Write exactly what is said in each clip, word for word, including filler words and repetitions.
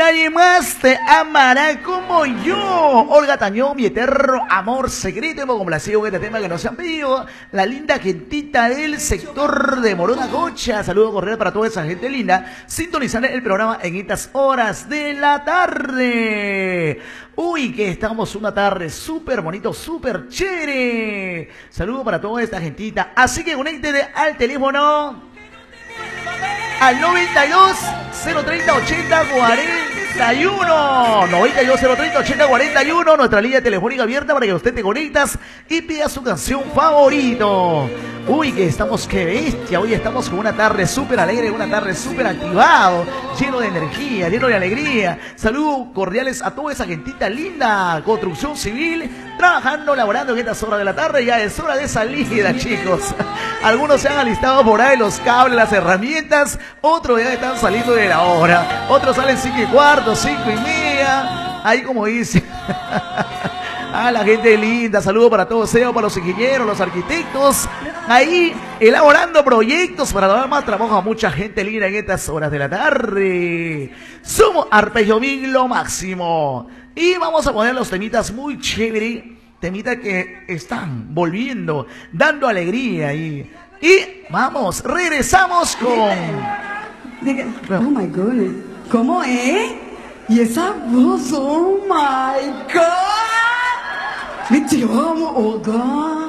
nadie más te amará como yo. Olga Tañón, mi eterno amor secreto. Hemos complacido con este tema que nos han pedido la linda gentita del sector de Morona Gocha. Saludo cordial para toda esa gente linda. Sintonizar el programa en estas horas de la tarde. Uy, que estamos una tarde súper bonito, súper chévere. Saludo para toda esta gentita. Así que conéctete al teléfono al noventa y dos, cero treinta, ochenta, cuarenta y uno. noventa y dos, cero treinta, ochenta, cuarenta y uno. Nuestra línea telefónica abierta para que usted te conectas y pida su canción favorito. Uy, que estamos, que bestia. Hoy estamos con una tarde súper alegre, una tarde súper activado, lleno de energía, lleno de alegría. Saludos cordiales a toda esa gentita linda. Construcción civil, trabajando, laborando en estas horas de la tarde. Ya es hora de salida, chicos. Algunos se han alistado por ahí los cables, las herramientas. Otros ya están saliendo de la hora. Otros salen cinco y cuarto, cinco y media. Ahí como dice. A la gente linda, saludos para todos, para los ingenieros, los arquitectos, ahí elaborando proyectos para dar más trabajo a mucha gente linda en estas horas de la tarde. Somos Arpegio Mil, lo máximo. Y vamos a poner los temitas muy chévere, temitas que están volviendo, dando alegría ahí. Y vamos, regresamos con... Oh my goodness, ¿cómo es? Y esa voz, oh my God. Me te amo, Olga.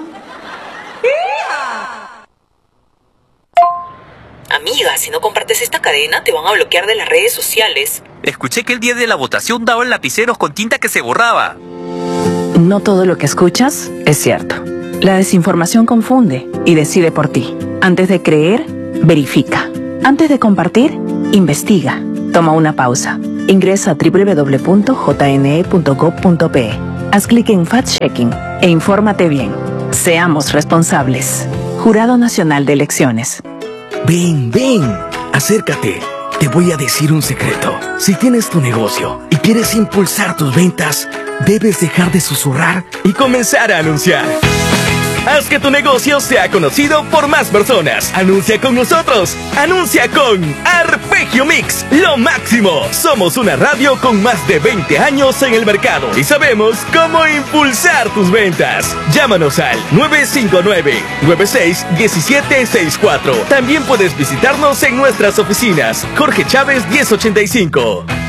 Amiga, si no compartes esta cadena, te van a bloquear de las redes sociales. Escuché que el día de la votación daban lapiceros con tinta que se borraba. No todo lo que escuchas es cierto. La desinformación confunde y decide por ti. Antes de creer, verifica. Antes de compartir, investiga. Toma una pausa. Ingresa a doble u doble u doble u punto j n e punto gov punto p e. Haz clic en Fact-Checking e infórmate bien. Seamos responsables. Jurado Nacional de Elecciones. Ven, ven, acércate. Te voy a decir un secreto. Si tienes tu negocio y quieres impulsar tus ventas, debes dejar de susurrar y comenzar a anunciar. Haz que tu negocio sea conocido por más personas. Anuncia con nosotros. Anuncia con Arpegio Mix. Lo máximo. Somos una radio con más de veinte años en el mercado y sabemos cómo impulsar tus ventas. Llámanos al nueve cinco nueve, nueve seis, uno siete seis cuatro. También puedes visitarnos en nuestras oficinas. Jorge Chávez diez ochenta y cinco.